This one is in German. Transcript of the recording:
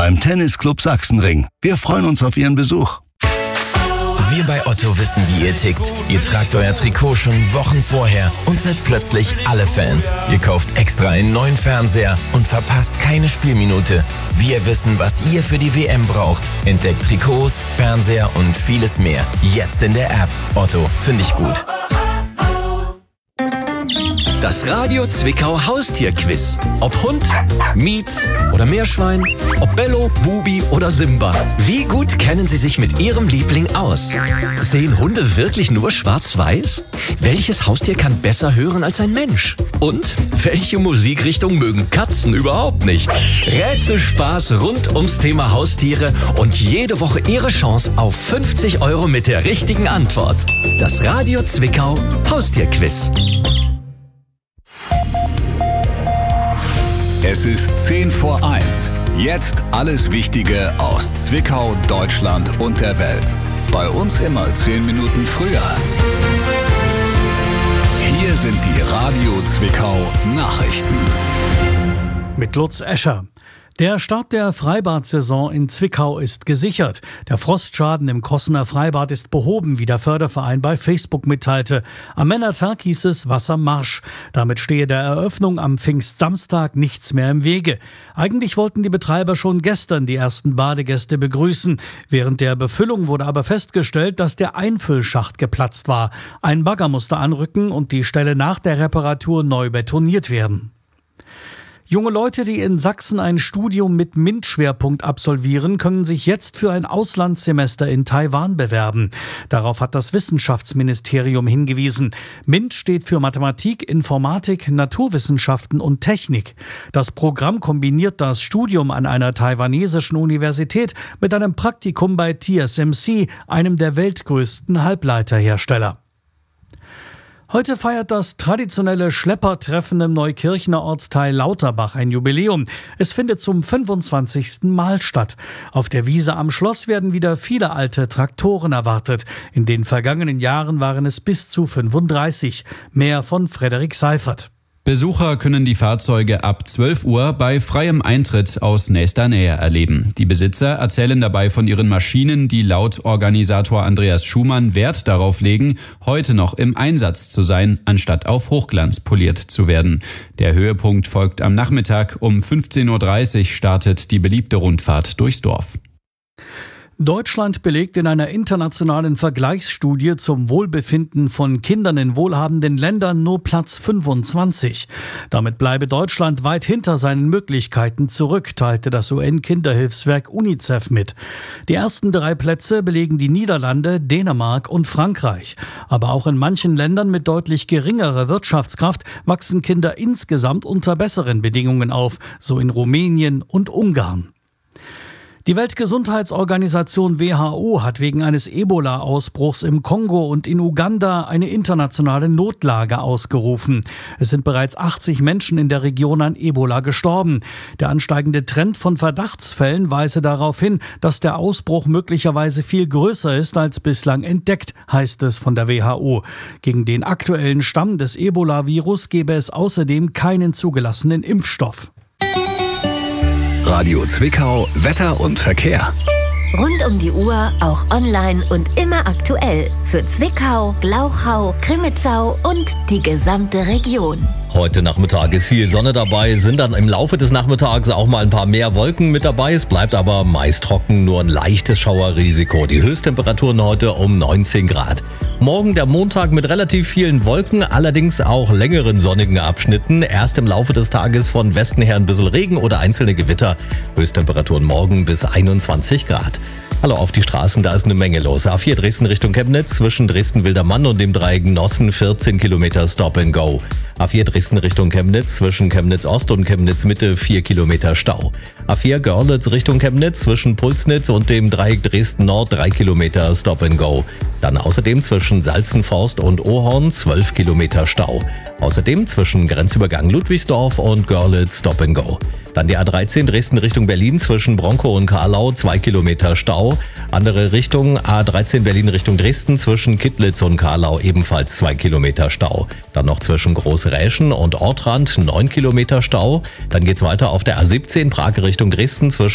beim Tennisclub Sachsenring. Wir freuen uns auf Ihren Besuch. Wir bei Otto wissen, wie ihr tickt. Ihr tragt euer Trikot schon Wochen vorher und seid plötzlich alle Fans. Ihr kauft extra einen neuen Fernseher und verpasst keine Spielminute. Wir wissen, was ihr für die WM braucht. Entdeckt Trikots, Fernseher und vieles mehr. Jetzt in der App. Otto, finde ich gut. Das Radio Zwickau Haustierquiz. Ob Hund, Mietz oder Meerschwein, ob Bello, Bubi oder Simba. Wie gut kennen Sie sich mit Ihrem Liebling aus? Sehen Hunde wirklich nur schwarz-weiß? Welches Haustier kann besser hören als ein Mensch? Und welche Musikrichtung mögen Katzen überhaupt nicht? Rätselspaß rund ums Thema Haustiere und jede Woche Ihre Chance auf 50 € mit der richtigen Antwort. Das Radio Zwickau Haustierquiz. Es ist 10 vor 1. Jetzt alles Wichtige aus Zwickau, Deutschland und der Welt. Bei uns immer 10 Minuten früher. Hier sind die Radio Zwickau Nachrichten. Mit Lutz Escher. Der Start der Freibad-Saison in Zwickau ist gesichert. Der Frostschaden im Crossener Freibad ist behoben, wie der Förderverein bei Facebook mitteilte. Am Männertag hieß es Wassermarsch. Damit stehe der Eröffnung am Pfingstsamstag nichts mehr im Wege. Eigentlich wollten die Betreiber schon gestern die ersten Badegäste begrüßen. Während der Befüllung wurde aber festgestellt, dass der Einfüllschacht geplatzt war. Ein Bagger musste anrücken und die Stelle nach der Reparatur neu betoniert werden. Junge Leute, die in Sachsen ein Studium mit MINT-Schwerpunkt absolvieren, können sich jetzt für ein Auslandssemester in Taiwan bewerben. Darauf hat das Wissenschaftsministerium hingewiesen. MINT steht für Mathematik, Informatik, Naturwissenschaften und Technik. Das Programm kombiniert das Studium an einer taiwanesischen Universität mit einem Praktikum bei TSMC, einem der weltgrößten Halbleiterhersteller. Heute feiert das traditionelle Schleppertreffen im Neukirchener Ortsteil Lauterbach ein Jubiläum. Es findet zum 25. Mal statt. Auf der Wiese am Schloss werden wieder viele alte Traktoren erwartet. In den vergangenen Jahren waren es bis zu 35. Mehr von Frederik Seifert. Besucher können die Fahrzeuge ab 12 Uhr bei freiem Eintritt aus nächster Nähe erleben. Die Besitzer erzählen dabei von ihren Maschinen, die laut Organisator Andreas Schumann Wert darauf legen, heute noch im Einsatz zu sein, anstatt auf Hochglanz poliert zu werden. Der Höhepunkt folgt am Nachmittag. Um 15.30 Uhr startet die beliebte Rundfahrt durchs Dorf. Deutschland belegt in einer internationalen Vergleichsstudie zum Wohlbefinden von Kindern in wohlhabenden Ländern nur Platz 25. Damit bleibe Deutschland weit hinter seinen Möglichkeiten zurück, teilte das UN-Kinderhilfswerk UNICEF mit. Die ersten 3 Plätze belegen die Niederlande, Dänemark und Frankreich. Aber auch in manchen Ländern mit deutlich geringerer Wirtschaftskraft wachsen Kinder insgesamt unter besseren Bedingungen auf, so in Rumänien und Ungarn. Die Weltgesundheitsorganisation WHO hat wegen eines Ebola-Ausbruchs im Kongo und in Uganda eine internationale Notlage ausgerufen. Es sind bereits 80 Menschen in der Region an Ebola gestorben. Der ansteigende Trend von Verdachtsfällen weise darauf hin, dass der Ausbruch möglicherweise viel größer ist als bislang entdeckt, heißt es von der WHO. Gegen den aktuellen Stamm des Ebola-Virus gebe es außerdem keinen zugelassenen Impfstoff. Radio Zwickau, Wetter und Verkehr. Rund um die Uhr, auch online und immer aktuell. Für Zwickau, Glauchau, Crimmitschau und die gesamte Region. Heute Nachmittag ist viel Sonne dabei, sind dann im Laufe des Nachmittags auch mal ein paar mehr Wolken mit dabei. Es bleibt aber meist trocken, nur ein leichtes Schauerrisiko. Die Höchsttemperaturen heute um 19 Grad. Morgen der Montag mit relativ vielen Wolken, allerdings auch längeren sonnigen Abschnitten. Erst im Laufe des Tages von Westen her ein bisschen Regen oder einzelne Gewitter. Höchsttemperaturen morgen bis 21 Grad. Hallo auf die Straßen, da ist eine Menge los. A4 Dresden Richtung Chemnitz, zwischen Dresden-Wildermann und dem Dreieck Nossen 14 Kilometer Stop and Go. A4 Dresden Richtung Chemnitz, zwischen Chemnitz Ost und Chemnitz Mitte 4 Kilometer Stau. A4 Görlitz Richtung Chemnitz, zwischen Pulsnitz und dem Dreieck Dresden Nord 3 Kilometer Stop and Go. Dann außerdem zwischen Salzenforst und Ohorn 12 Kilometer Stau. Außerdem zwischen Grenzübergang Ludwigsdorf und Görlitz Stop and Go. Dann die A13 Dresden Richtung Berlin zwischen Bronkow und Karlau 2 Kilometer Stau. Andere Richtung A13 Berlin Richtung Dresden zwischen Kittlitz und Karlau ebenfalls 2 Kilometer Stau. Dann noch zwischen Großräschen und Ortrand 9 Kilometer Stau. Dann geht's weiter auf der A17 Prag Richtung Dresden zwischen